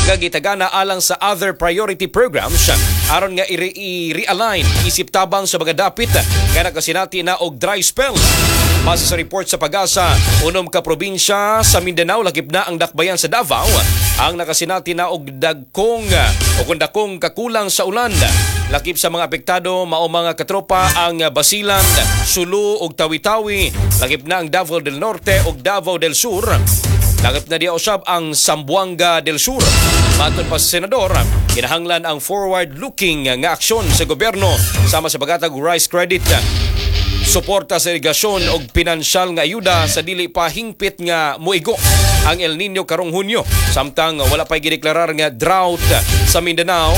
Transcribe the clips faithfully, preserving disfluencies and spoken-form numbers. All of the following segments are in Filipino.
nga gitagana alang sa other priority programs aron nga i-realign isip tabang sa mga dapit kaya nakasinati na og dry spell. Base sa report sa Pag-asa, unom ka probinsya sa Mindanao lakip na ang dakbayan sa Davao ang nakasinati na og dagkong o kung dakong kakulang sa ulan. Lakip sa mga apektado mao mga katropa ang Basilan, Sulu ug Tawi-Tawi, lakip na ang Davao del Norte ug Davao del Sur. Lakip na diya usab ang Zamboanga del Sur. Matod pa sa senador, kinahanglan ang forward-looking nga aksyon sa gobyerno sama sa paghatag og rice credit, suporta sa irigasyon o pinansyal nga ayuda sa dili pa hingpit nga muigo ang El Nino karong Hunyo. Samtang wala pa'y gideklarar nga drought sa Mindanao,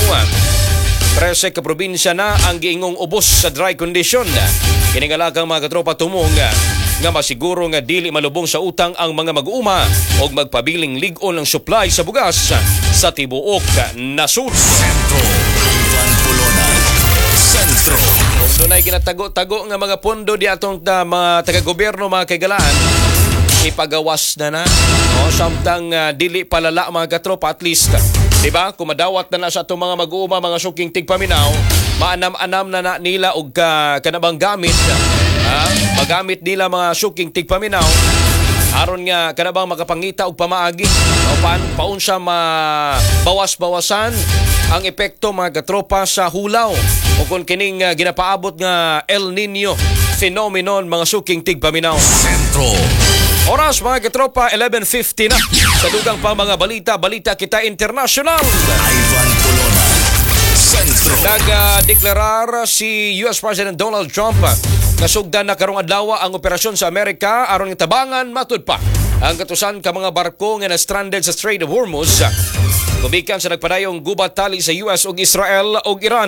trese ka probinsya na ang giingong ubos sa dry condition. Kiningalagang mga katropa tumong nga masiguro nga dili malubong sa utang ang mga mag-uuma o magpabiling ligon ng supply sa bugas sa tibuok na sur. Sentro, Ivan Polonan. Sentro. Kung doon ay ginatago-tago nga mga pondo di atong uh, mga taga-gobyerno, mga kaigalaan, ipagawas na na. O, samtang uh, dili palala mga katropa, at least, di ba? Kung madawat na na sa itong mga mag-uuma, mga suking tigpaminaw, maanam-anam na na nila og uh, kanabang gamit, ha? Magamit nila mga suking tigpaminaw, aron nga kanabang makapangita og pamaagi. O, paan, paun siya mabawas-bawasan ang epekto mga katropa sa hulaw o kung kining uh, ginapaabot nga El Nino phenomenon mga suking tigpaminaw. Sentro. Oras mga katropa, eleven fifty na. Sa dugang pa mga balita, balita kita international. Ivan Polonan. Sentro. Nag-deklarar si U S President Donald Trump nasugdan na karong adlaw ang operasyon sa Amerika aron tabangan matud pa ang katusan ka mga barko nga na-stranded sa Strait of Hormuz. Kubikan sa nagpadayong gubat tali sa U S ug Israel ug Iran.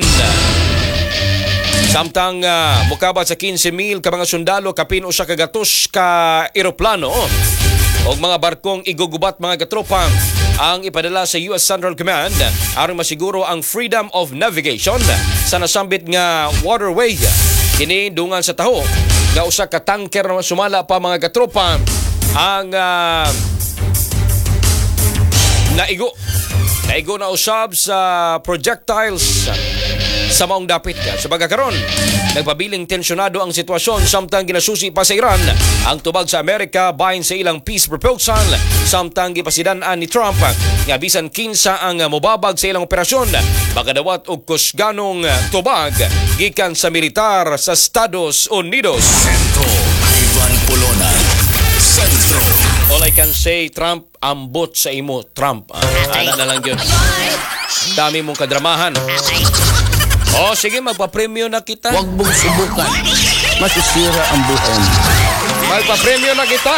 Samtang uh, mukabat sa fifteen mil ka mga sundalo kapin usa ka gatos ka eroplano og mga barkong igugubat mga katropa ang ipadala sa U S Central Command aron masiguro ang freedom of navigation sa nasambit nga waterway. Kini dungan sa taho nga usa ka tanker na sumala pa mga katropa ang uh, naigo naigo na usab sa projectiles sa maong dapit. Sa pagkakaroon, nagpabiling tensyonado ang sitwasyon samtang ginasusi pa sa Iran ang tubag sa Amerika bahin sa ilang peace proposal samtang gipasidan-an ni Trump nga bisan kinsa ang mobabag sa ilang operasyon makadawat og kusganong tubag gikan sa militar sa Estados Unidos. Sentro, Ivan Polonan. Sentro. All I can say, Trump, ambot sa imo, Trump. Ah, ana na lang yun. Dami mong kadramahan. Oh, sige, magpa-premyo na kita. Huwag mong subukan. Masisira ang buhay. Magpa-premyo na kita.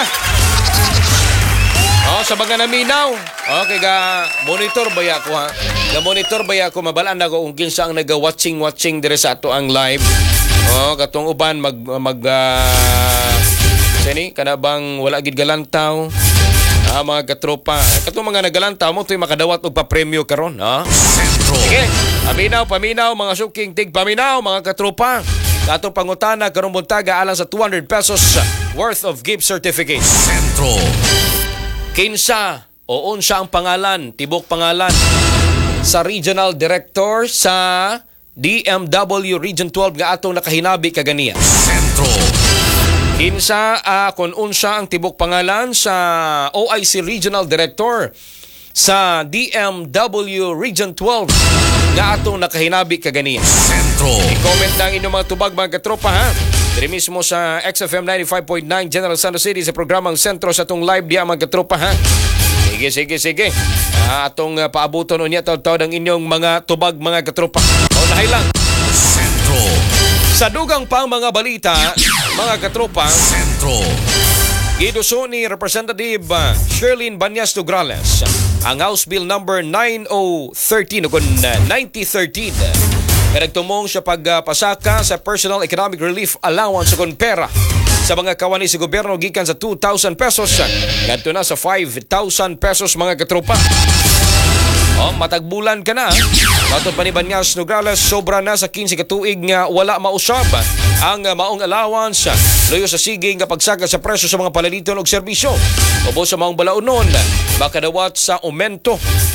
Oh, sa mga naminaw. Okay, ga monitor ba ya ko ha? Ga monitor ba ya ko mabalaan na ko kung kinsa ang naga-watching watching dire sa ato ang live. Oh, katong uban mag mag uh, sini kana bang wala gid galantaw. Ah, mga katropa. Katong mga nagalantaw mo to'y makadawat og pa-premyo karon, ha? Sentro. Sige, paminaw, paminaw, mga suking tig paminaw, mga katropa. Katong pangutana karong buntaga alang sa two hundred pesos worth of gift certificates. Sentro. Kinsa o unsa ang pangalan, tibok pangalan sa regional director sa D M W Region twelve nga atong nakahinabi kaganiya. Sentro. Kinsa uh, kung unsa ang tibok pangalan sa O I C Regional Director sa D M W Region twelve nga atong nakahinabi kaganiya. Sentro. I-comment lang inyong mga tubag mga katropa ha. Diri mismo sa X F M ninety-five point nine General Santos City sa programang Sentro sa atong live diya mga katropa ha. Sige, sige, sige. Uh, atong uh, paabuton unya taw-taw ang inyong mga tubag mga katropa. O nahay lang. Sentro. Sa dugang pang mga balita, mga katropa, Sentro. giduso ni Representative uh, Sherlyn Banyas Nograles ang House Bill number nine oh one three o kun uh, ninety thirteen. Nagtumong sa pagpasaka sa Personal Economic Relief Allowance o kun pera sa mga kawani sa gobyerno gikan sa two thousand pesos ngadto na sa five thousand pesos mga katropa. Oh, matagbulan ka na. Matod pa ni Banyas Nograles, sobra na sa fifteen katuig nga wala mausab ang maong allowance. Luyo sa sige nga pagsaka sa presyo sa mga palaliton og serbisyo. Ubos sa maong balaunon, makadawat sa aumento